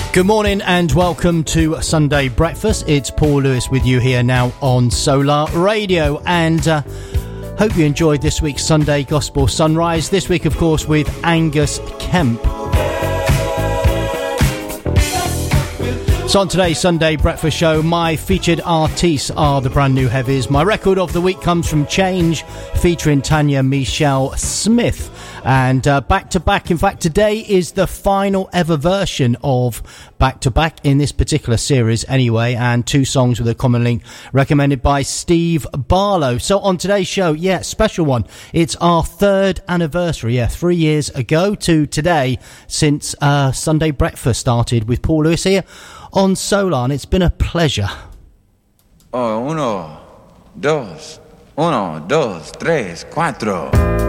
Good morning and welcome to Sunday Breakfast. It's Paul Lewis with you here now on Solar Radio, and hope you enjoyed this week's Sunday Gospel Sunrise. This week, of course, with Angus Kemp. So on today's Sunday Breakfast show, my featured artists are the Brand New Heavies. My record of the week comes from Change, featuring Tanya Michelle Smith. And back to back, in fact, today is the final ever version of Back to Back in this particular series anyway, and two songs with a common link recommended by Steve Barlow. So on today's show, special one. It's our third anniversary, 3 years ago to today, since Sunday Breakfast started with Paul Lewis here on Solar, and it's been a pleasure. Oh, 1, 2, 1, 2, 3, 4.